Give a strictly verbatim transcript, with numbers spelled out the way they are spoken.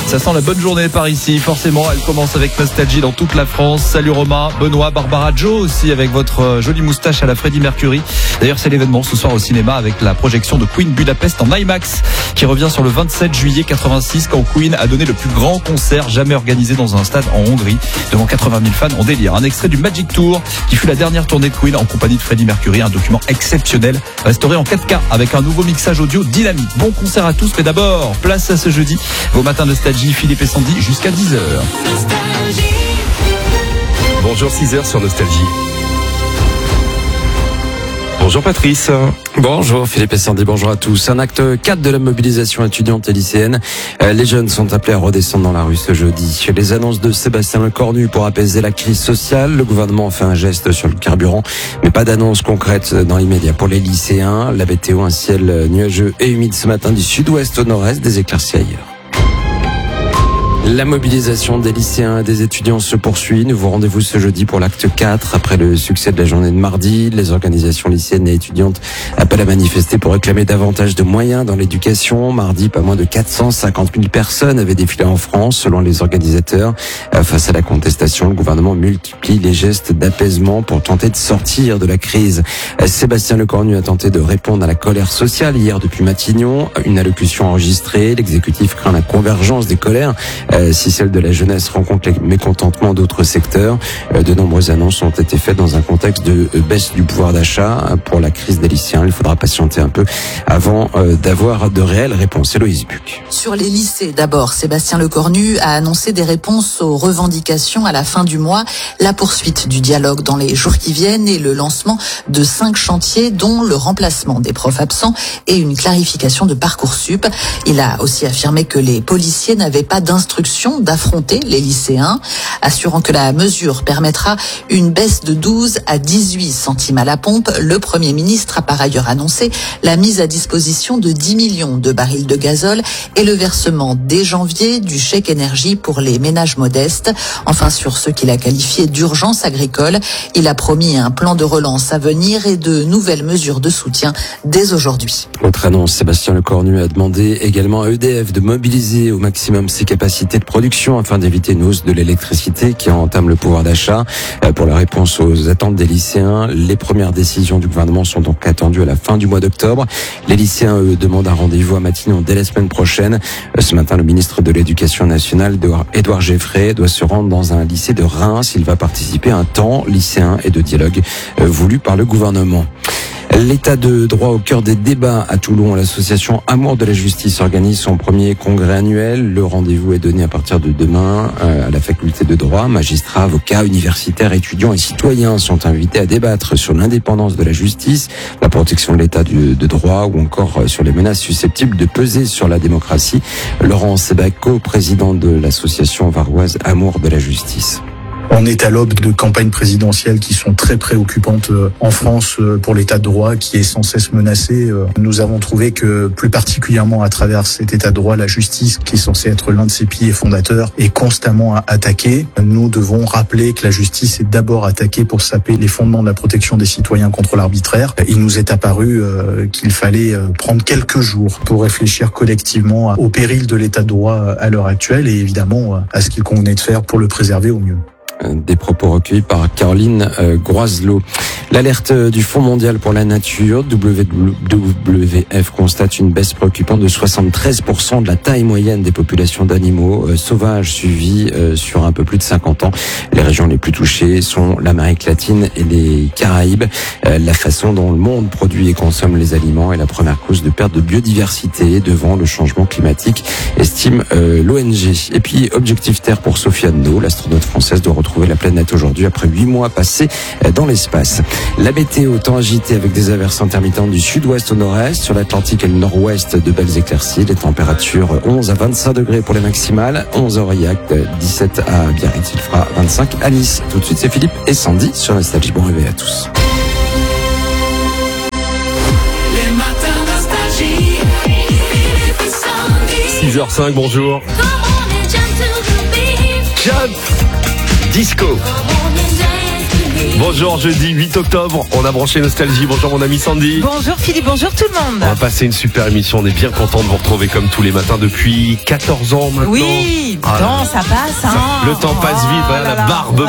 Ça sent la bonne journée par ici, forcément. Elle commence avec nostalgie dans toute la France. Salut Romain, Benoît, Barbara, Joe aussi avec votre jolie moustache à la Freddie Mercury. D'ailleurs, c'est l'événement ce soir au cinéma avec la projection de Queen Budapest en IMAX qui revient sur le vingt-sept juillet quatre-vingt-six quand Queen a donné le plus grand concert jamais organisé dans un stade en Hongrie devant quatre-vingt mille fans en délire. Un extrait du Magic Tour qui fut la dernière tournée de Queen en compagnie de Freddie Mercury. Un document exceptionnel restauré en quatre K avec un nouveau mixage audio dynamique. Bon concert à tous, mais d'abord, place à ce jeudi. Vos matins nostalgie, Philippe et Sandy jusqu'à dix heures. Bonjour, six heures sur Nostalgie. Bonjour Patrice. Bonjour Philippe et Sandy, bonjour à tous. Un acte quatre de la mobilisation étudiante et lycéenne. Les jeunes sont appelés à redescendre dans la rue ce jeudi. Les annonces de Sébastien Lecornu pour apaiser la crise sociale. Le gouvernement fait un geste sur le carburant, mais pas d'annonce concrète dans l'immédiat pour les lycéens. La météo, un ciel nuageux et humide ce matin du sud-ouest au nord-est, des éclaircies ailleurs. La mobilisation des lycéens et des étudiants se poursuit. Nouveau rendez-vous ce jeudi pour l'acte quatre. Après le succès de la journée de mardi, les organisations lycéennes et étudiantes appellent à manifester pour réclamer davantage de moyens dans l'éducation. Mardi, pas moins de quatre cent cinquante mille personnes avaient défilé en France, selon les organisateurs. Face à la contestation, le gouvernement multiplie les gestes d'apaisement pour tenter de sortir de la crise. Sébastien Lecornu a tenté de répondre à la colère sociale hier depuis Matignon. Une allocution enregistrée. L'exécutif craint la convergence des colères si celle de la jeunesse rencontre les mécontentements d'autres secteurs. De nombreuses annonces ont été faites dans un contexte de baisse du pouvoir d'achat pour la crise des lycéens. Il faudra patienter un peu avant d'avoir de réelles réponses. Héloïse Buc. Sur les lycées, d'abord, Sébastien Lecornu a annoncé des réponses aux revendications à la fin du mois, la poursuite du dialogue dans les jours qui viennent et le lancement de cinq chantiers, dont le remplacement des profs absents et une clarification de Parcoursup. Il a aussi affirmé que les policiers n'avaient pas d'instruction d'affronter les lycéens, assurant que la mesure permettra une baisse de douze à dix-huit centimes à la pompe. Le Premier ministre a par ailleurs annoncé la mise à disposition de dix millions de barils de gazole et le versement dès janvier du chèque énergie pour les ménages modestes. Enfin, sur ce qu'il a qualifié d'urgence agricole, il a promis un plan de relance à venir et de nouvelles mesures de soutien dès aujourd'hui. Autre annonce, Sébastien Lecornu a demandé également à E D F de mobiliser au maximum ses capacités de production afin d'éviter une hausse de l'électricité qui entame le pouvoir d'achat. Pour la réponse aux attentes des lycéens, les premières décisions du gouvernement sont donc attendues à la fin du mois d'octobre. Les lycéens, eux, demandent un rendez-vous à Matignon dès la semaine prochaine. Ce matin, le ministre de l'Éducation nationale, Édouard Geffray, doit se rendre dans un lycée de Reims. Il va participer à un temps lycéen et de dialogue voulu par le gouvernement. L'état de droit au cœur des débats à Toulon. L'association Amour de la Justice organise son premier congrès annuel. Le rendez-vous est donné à partir de demain à la faculté de droit. Magistrats, avocats, universitaires, étudiants et citoyens sont invités à débattre sur l'indépendance de la justice, la protection de l'état de droit ou encore sur les menaces susceptibles de peser sur la démocratie. Laurent Sebaco, président de l'association varoise Amour de la Justice. On est à l'aube de campagnes présidentielles qui sont très préoccupantes en France pour l'état de droit qui est sans cesse menacé. Nous avons trouvé que plus particulièrement à travers cet état de droit, la justice, qui est censée être l'un de ses piliers fondateurs, est constamment attaquée. Nous devons rappeler que la justice est d'abord attaquée pour saper les fondements de la protection des citoyens contre l'arbitraire. Il nous est apparu qu'il fallait prendre quelques jours pour réfléchir collectivement au péril de l'état de droit à l'heure actuelle et évidemment à ce qu'il convenait de faire pour le préserver au mieux. Des propos recueillis par Caroline euh, Groiselot. L'alerte du Fonds mondial pour la nature, W W F, constate une baisse préoccupante de soixante-treize pour cent de la taille moyenne des populations d'animaux euh, sauvages suivies euh, sur un peu plus de cinquante ans. Les régions les plus touchées sont l'Amérique latine et les Caraïbes. Euh, la façon dont le monde produit et consomme les aliments est la première cause de perte de biodiversité devant le changement climatique, estime euh, l'O N G. Et puis, objectif Terre pour Sofiane No, l'astronaute française doit retrouver la planète aujourd'hui après huit mois passés dans l'espace. La météo, temps agité avec des averses intermittentes du sud-ouest au nord-est, sur l'Atlantique et le nord-ouest, de belles éclaircies. Les températures onze à vingt-cinq degrés pour les maximales, onze à Aurillac, dix-sept à Biarritz, il fera vingt-cinq à Nice. Tout de suite, c'est Philippe et Sandy sur Nostalgie. Bon réveil à tous. Les matins Nostalgie, Philippe et Sandy. six heures cinq, bonjour. Jump Disco. Bonjour, jeudi huit octobre, on a branché Nostalgie. Bonjour mon ami Sandy. Bonjour Philippe, bonjour tout le monde. On va passer une super émission, on est bien content de vous retrouver comme tous les matins depuis quatorze ans maintenant. Oui, Ah là temps, là. ça passe. Hein. Le temps passe vite, Oh voilà, là la là. barbe